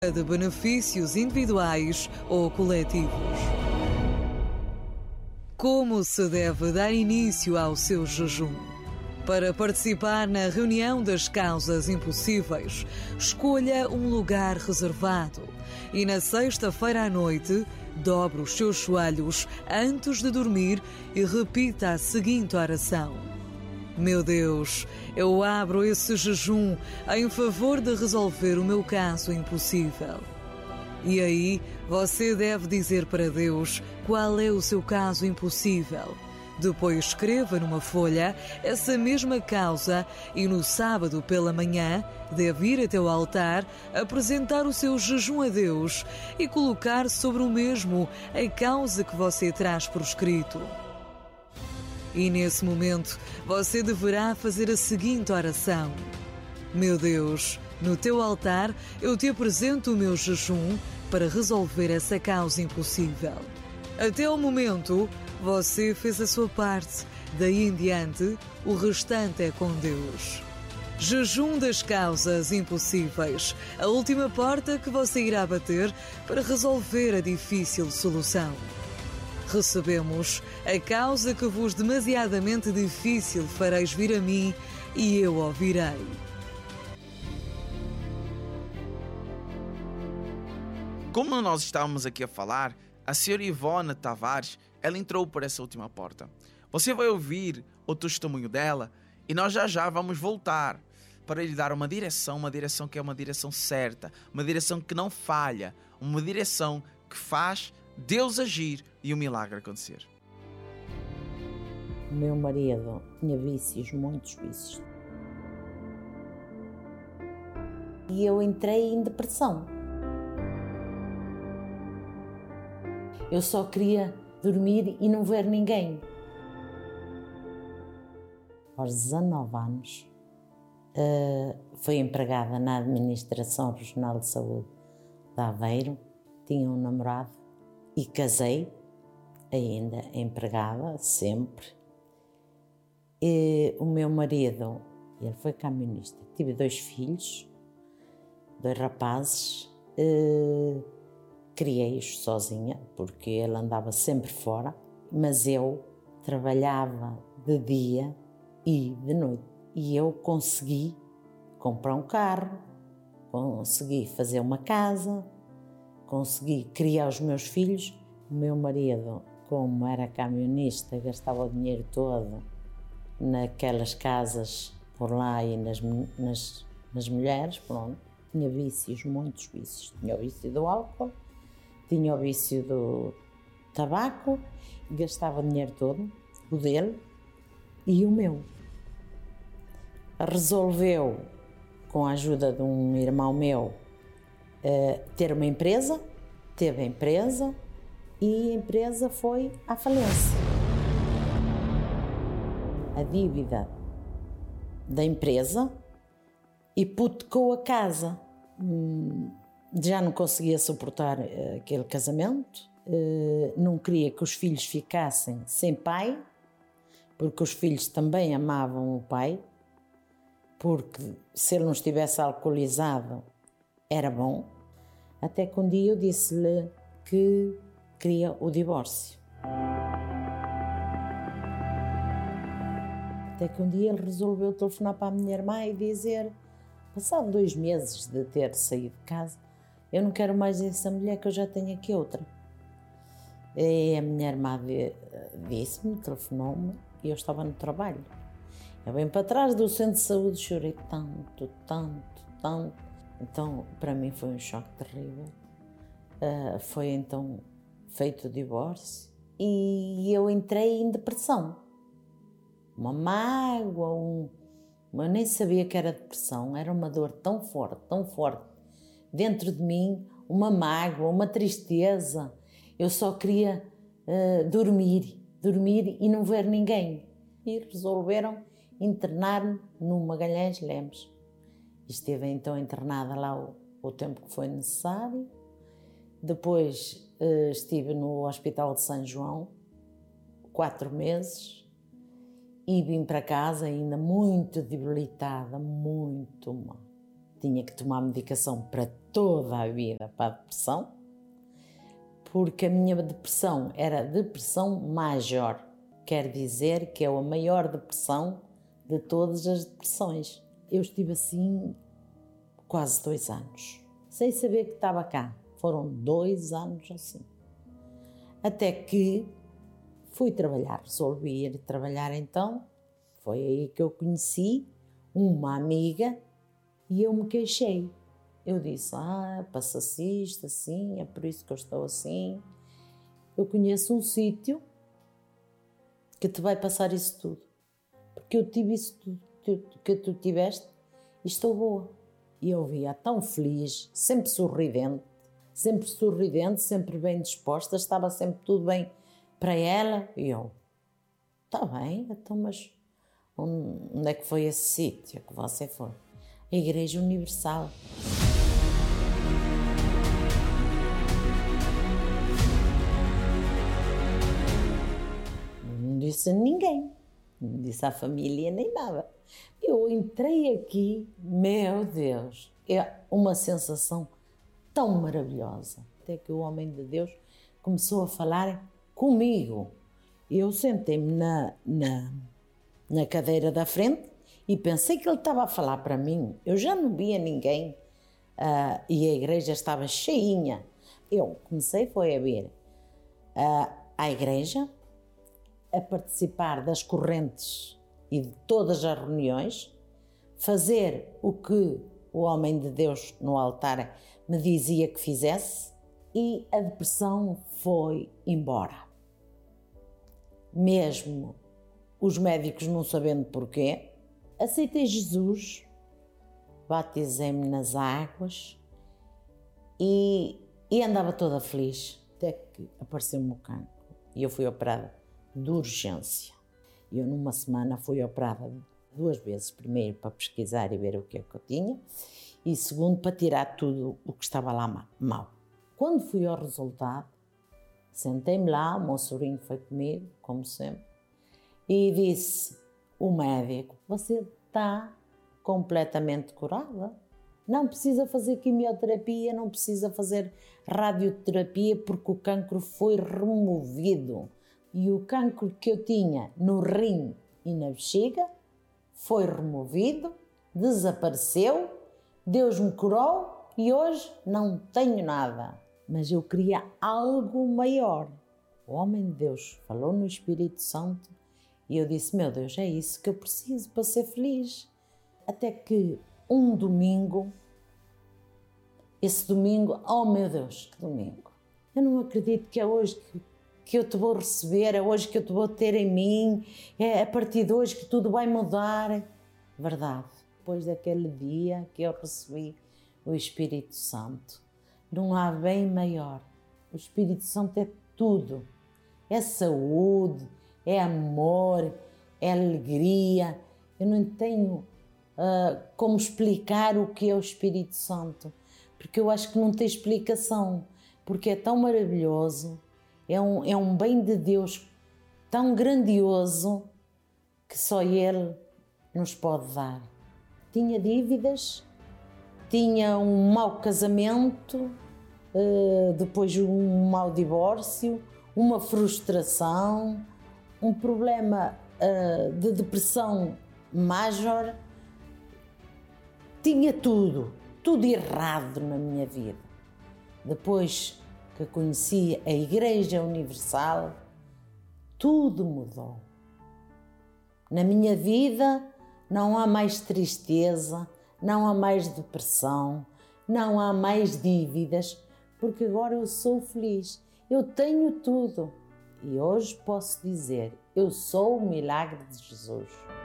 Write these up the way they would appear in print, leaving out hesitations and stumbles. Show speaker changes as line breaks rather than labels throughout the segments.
de benefícios individuais ou coletivos. Como se deve dar início ao seu jejum? Para participar na reunião das causas impossíveis, escolha um lugar reservado e na sexta-feira à noite, dobre os seus joelhos antes de dormir e repita a seguinte oração: Meu Deus, eu abro esse jejum em favor de resolver o meu caso impossível. E aí, você deve dizer para Deus qual é o seu caso impossível. Depois escreva numa folha essa mesma causa e no sábado pela manhã deve ir até o altar, apresentar o seu jejum a Deus e colocar sobre o mesmo a causa que você traz por escrito. E nesse momento você deverá fazer a seguinte oração: Meu Deus, no teu altar eu te apresento o meu jejum para resolver essa causa impossível. Até o momento, você fez a sua parte. Daí em diante, o restante é com Deus. Jejum das causas impossíveis. A última porta que você irá bater para resolver a difícil solução. Recebemos: a causa que vos demasiadamente difícil fareis vir a mim e eu ouvirei.
Como nós estávamos aqui a falar, a senhora Ivone Tavares, ela entrou por essa última porta. Você vai ouvir o testemunho dela e nós já vamos voltar para lhe dar uma direção que é uma direção certa, uma direção que não falha, uma direção que faz Deus agir e o milagre acontecer.
O meu marido tinha vícios, muitos vícios. E eu entrei em depressão. Eu só queria dormir e não ver ninguém. Aos 19 anos, fui empregada na Administração Regional de Saúde de Aveiro. Tinha um namorado e casei, ainda empregada, sempre. E o meu marido, ele foi camionista. Tive 2 filhos, 2 rapazes. Criei-os sozinha, porque ele andava sempre fora, mas eu trabalhava de dia e de noite. E eu consegui comprar um carro, consegui fazer uma casa, consegui criar os meus filhos. O meu marido, como era camionista, gastava o dinheiro todo naquelas casas por lá e nas mulheres, pronto. Tinha vícios, muitos vícios. Tinha o vício do álcool, tinha o vício do tabaco, gastava o dinheiro todo, o dele e o meu. Resolveu, com a ajuda de um irmão meu, ter uma empresa, teve a empresa e a empresa foi à falência. A dívida da empresa hipotecou a casa. Já não conseguia suportar aquele casamento, não queria que os filhos ficassem sem pai, porque os filhos também amavam o pai, porque se ele não estivesse alcoolizado era bom. Até que um dia eu disse-lhe que queria o divórcio. Até que um dia ele resolveu telefonar para a minha irmã e dizer, passado 2 meses de ter saído de casa: eu não quero mais essa mulher, que eu já tenho aqui outra. E a minha irmã disse-me, telefonou-me, e eu estava no trabalho. Eu venho para trás do centro de saúde, chorei tanto. Então, para mim foi um choque terrível. Foi então feito o divórcio e eu entrei em depressão. Uma mágoa, eu nem sabia que era depressão, era uma dor tão forte. Dentro de mim, uma mágoa, uma tristeza. Eu só queria dormir e não ver ninguém. E resolveram internar-me no Magalhães Lemos. Estive então internada lá o tempo que foi necessário. Depois estive no Hospital de São João 4 meses e vim para casa ainda muito debilitada, muito mal. tinha que tomar medicação para toda a vida para a depressão, porque a minha depressão era depressão major, quer dizer que é a maior depressão de todas as depressões. Eu estive assim quase 2 anos, sem saber que estava cá. Foram 2 anos assim. Até que fui trabalhar, resolvi ir trabalhar então. Foi aí que eu conheci uma amiga e eu me queixei. Eu disse, passa-se isto assim, é por isso que eu estou assim. Eu conheço um sítio que te vai passar isso tudo. Porque eu tive isso tudo que tu tiveste e estou boa. E eu via tão feliz, sempre sorridente, sempre bem disposta, estava sempre tudo bem para ela. E eu, está bem, então, mas onde é que foi esse sítio que você foi? A Igreja Universal. Não disse a ninguém, não disse à família nem nada. Eu entrei aqui, meu Deus, é uma sensação tão maravilhosa. Até que o homem de Deus começou a falar comigo. Eu sentei-me na cadeira da frente e pensei que ele estava a falar para mim. Eu já não via ninguém e a igreja estava cheinha. Eu comecei a vir à igreja, a participar das correntes e de todas as reuniões, fazer o que o homem de Deus no altar me dizia que fizesse, e a depressão foi embora. Mesmo os médicos não sabendo porquê, aceitei Jesus, batizei-me nas águas e andava toda feliz, até que apareceu-me o cancro e eu fui operada de urgência. Eu numa semana fui operada 2 vezes, primeiro para pesquisar e ver o que é que eu tinha e segundo para tirar tudo o que estava lá mal. Quando fui ao resultado, sentei-me lá, o meu sobrinho foi comigo, como sempre, e disse o médico, você está completamente curada, não precisa fazer quimioterapia, não precisa fazer radioterapia porque o cancro foi removido. E o cancro que eu tinha no rim e na bexiga foi removido, desapareceu, Deus me curou e hoje não tenho nada. Mas eu queria algo maior. O homem de Deus falou no Espírito Santo e eu disse, meu Deus, é isso que eu preciso para ser feliz. Até que um domingo, esse domingo, oh meu Deus, que domingo. Eu não acredito que é hoje que eu te vou receber, é hoje que eu te vou ter em mim, é a partir de hoje que tudo vai mudar. Verdade, depois daquele dia que eu recebi o Espírito Santo, não há bem maior. O Espírito Santo é tudo, é saúde, é amor, é alegria. Eu não tenho como explicar o que é o Espírito Santo, porque eu acho que não tem explicação, porque é tão maravilhoso. É um bem de Deus tão grandioso que só Ele nos pode dar. Tinha dívidas, tinha um mau casamento, depois um mau divórcio, uma frustração, um problema de depressão major. Tinha tudo errado na minha vida. Depois que conheci a Igreja Universal, tudo mudou. Na minha vida não há mais tristeza, não há mais depressão, não há mais dívidas, porque agora eu sou feliz, eu tenho tudo. E hoje posso dizer, eu sou o milagre de Jesus.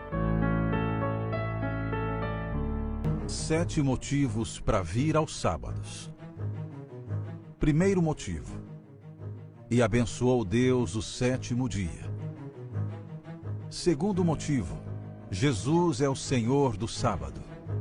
7 motivos para vir aos sábados. Primeiro motivo: e abençoou Deus o 7º dia. Segundo motivo: Jesus é o Senhor do sábado.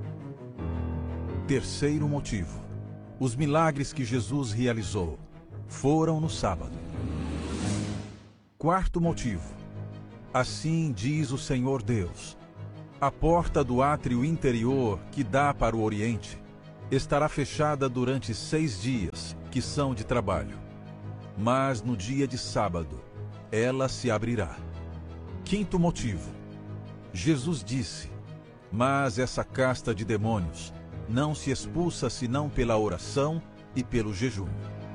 Terceiro motivo: os milagres que Jesus realizou foram no sábado. Quarto motivo: assim diz o Senhor Deus: a porta do átrio interior que dá para o Oriente estará fechada durante 6 dias, que são de trabalho. Mas no dia de sábado, ela se abrirá. 5º motivo. Jesus disse: mas essa casta de demônios não se expulsa senão pela oração e pelo jejum.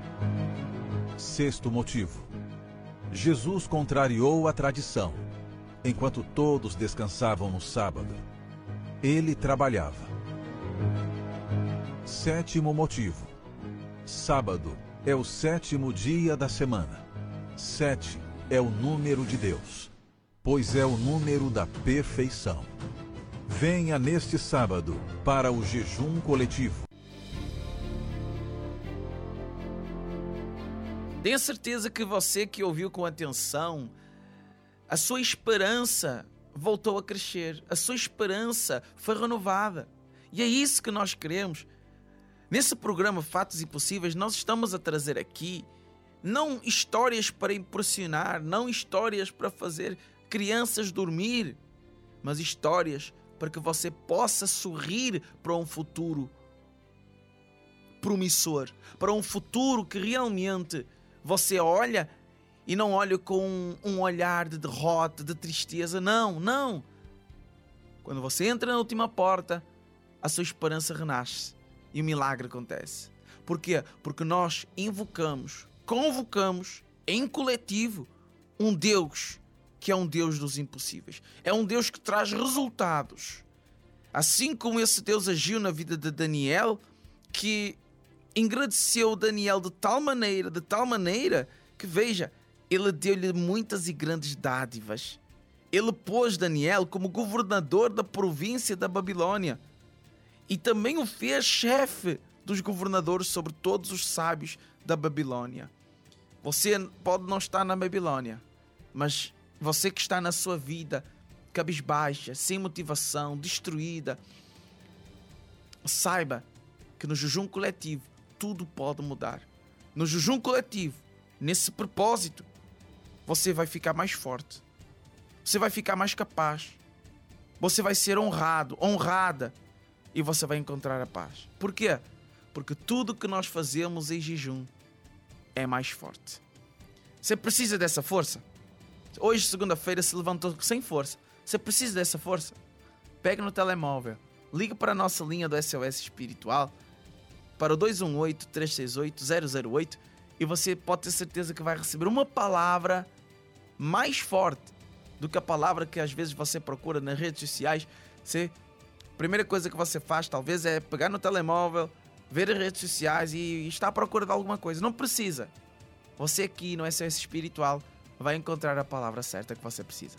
6º motivo. Jesus contrariou a tradição. Enquanto todos descansavam no sábado, ele trabalhava. 7º motivo. Sábado é o 7º dia da semana. 7 é o número de Deus, pois é o número da perfeição. Venha neste sábado para o jejum coletivo.
Tenha certeza que você que ouviu com atenção, a sua esperança voltou a crescer, a sua esperança foi renovada. E é isso que nós queremos. Nesse programa Fatos Impossíveis, nós estamos a trazer aqui não histórias para impressionar, não histórias para fazer crianças dormir, mas histórias para que você possa sorrir para um futuro promissor, para um futuro que realmente você olha e não olha com um olhar de derrota, de tristeza. Não, não. Quando você entra na última porta, a sua esperança renasce e o milagre acontece. Por quê? Porque nós convocamos em coletivo um Deus que é um Deus dos impossíveis. É um Deus que traz resultados. Assim como esse Deus agiu na vida de Daniel, que engrandeceu Daniel de tal maneira que, veja, ele deu-lhe muitas e grandes dádivas. Ele pôs Daniel como governador da província da Babilônia e também o fez chefe dos governadores sobre todos os sábios da Babilônia. Você pode não estar na Babilônia, mas você que está na sua vida cabisbaixa, sem motivação, destruída, saiba que no jejum coletivo tudo pode mudar. No jejum coletivo, nesse propósito, você vai ficar mais forte. Você vai ficar mais capaz. Você vai ser honrado, honrada, e você vai encontrar a paz. Por quê? Porque tudo que nós fazemos em jejum é mais forte. Você precisa dessa força? Hoje, segunda-feira, se levantou sem força. Você precisa dessa força? Pega no telemóvel, liga para a nossa linha do SOS Espiritual, para o 218-368-008, e você pode ter certeza que vai receber uma palavra mais forte do que a palavra que às vezes você procura nas redes sociais. A primeira coisa que você faz talvez é pegar no telemóvel, ver as redes sociais e estar à procura de alguma coisa. Não precisa. Você aqui no SOS Espiritual vai encontrar a palavra certa que você precisa.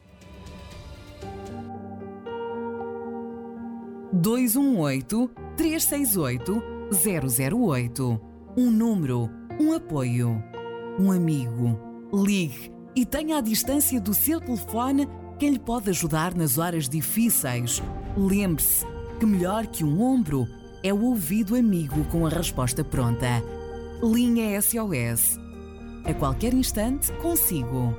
218-368-008. Um número, um apoio, um amigo. Ligue e tenha à distância do seu telefone quem lhe pode ajudar nas horas difíceis. Lembre-se que melhor que um ombro é o ouvido amigo com a resposta pronta. Linha SOS. A qualquer instante, consigo.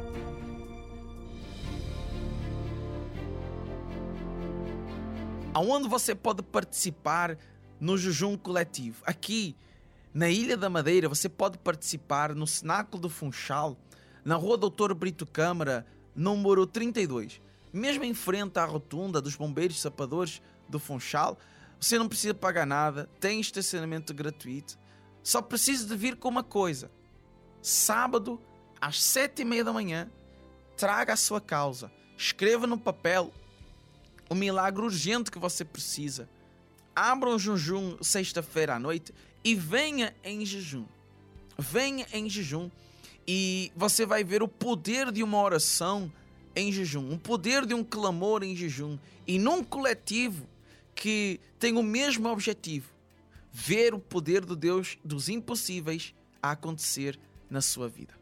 Aonde você pode participar no jejum coletivo? Aqui, na Ilha da Madeira, você pode participar no Cenáculo do Funchal, na Rua Doutor Brito Câmara, número 32. Mesmo em frente à rotunda dos Bombeiros Sapadores do Funchal, você não precisa pagar nada, tem estacionamento gratuito. Só precisa de vir com uma coisa. Sábado, às 7h30 da manhã, traga a sua causa. Escreva no papel o milagre urgente que você precisa. Abra um jejum sexta-feira à noite e venha em jejum. Venha em jejum e você vai ver o poder de uma oração em jejum, o poder de um clamor em jejum e num coletivo que tem o mesmo objetivo: ver o poder do Deus dos impossíveis a acontecer na sua vida.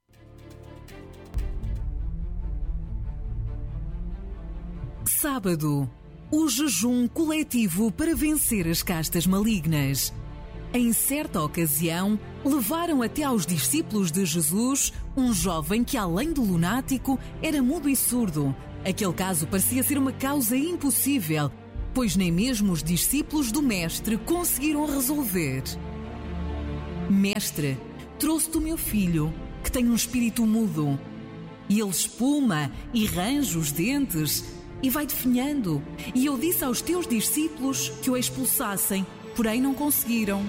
Sábado, o jejum coletivo para vencer as castas malignas. Em certa ocasião, levaram até aos discípulos de Jesus um jovem que, além de lunático, era mudo e surdo. Aquele caso parecia ser uma causa impossível,
pois nem mesmo os discípulos do Mestre conseguiram resolver. Mestre, trouxe-te o meu filho, que tem um espírito mudo. E ele espuma e range os dentes e vai definhando. E eu disse aos teus discípulos que o expulsassem, porém não conseguiram.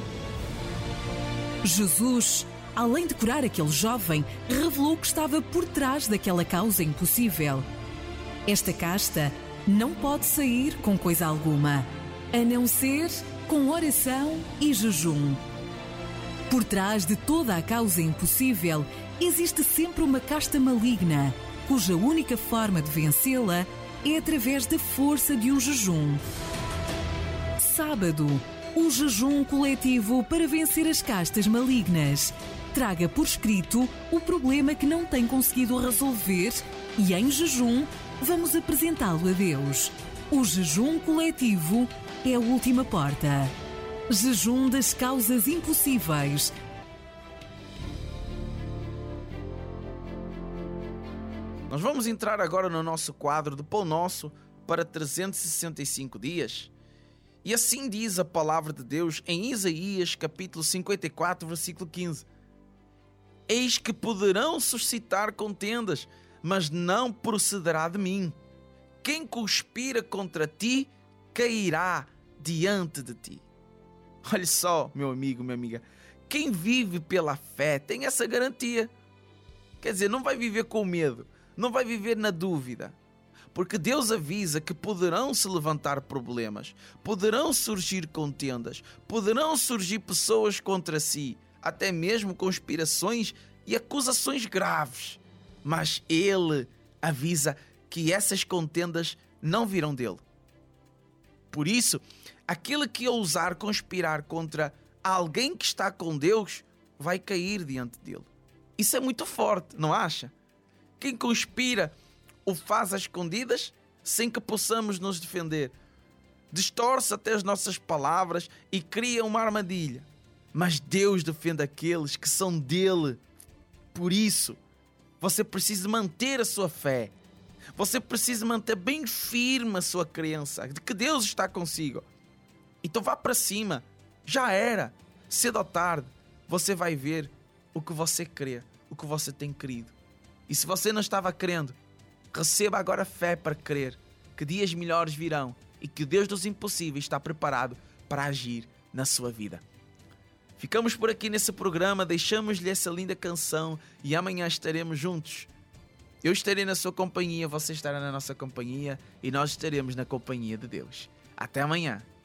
Jesus, além de curar aquele jovem, revelou que estava por trás daquela causa impossível. Esta casta não pode sair com coisa alguma, a não ser com oração e jejum. Por trás de toda a causa impossível, existe sempre uma casta maligna, cuja única forma de vencê-la é através da força de um jejum. Sábado, o jejum coletivo para vencer as castas malignas. Traga por escrito o problema que não tem conseguido resolver e, em jejum, vamos apresentá-lo a Deus. O jejum coletivo é a última porta. Jejum das causas impossíveis.
Nós vamos entrar agora no nosso quadro do Pão Nosso para 365 dias. E assim diz a palavra de Deus em Isaías capítulo 54, versículo 15. Eis que poderão suscitar contendas, mas não procederá de mim. Quem conspira contra ti, cairá diante de ti. Olha só, meu amigo, minha amiga, quem vive pela fé tem essa garantia. Quer dizer, não vai viver com medo, não vai viver na dúvida. Porque Deus avisa que poderão se levantar problemas, poderão surgir contendas, poderão surgir pessoas contra si, até mesmo conspirações e acusações graves. Mas Ele avisa que essas contendas não virão dele. Por isso, aquele que ousar conspirar contra alguém que está com Deus vai cair diante dele. Isso é muito forte, não acha? Quem conspira o faz às escondidas sem que possamos nos defender. Distorce até as nossas palavras e cria uma armadilha. Mas Deus defende aqueles que são dele. Por isso, você precisa manter a sua fé. Você precisa manter bem firme a sua crença de que Deus está consigo. Então vá para cima. Já era. Cedo ou tarde, você vai ver o que você crê, o que você tem crido. E se você não estava crendo, receba agora fé para crer que dias melhores virão e que o Deus dos impossíveis está preparado para agir na sua vida. Ficamos por aqui nesse programa, deixamos-lhe essa linda canção e amanhã estaremos juntos. Eu estarei na sua companhia, você estará na nossa companhia e nós estaremos na companhia de Deus. Até amanhã.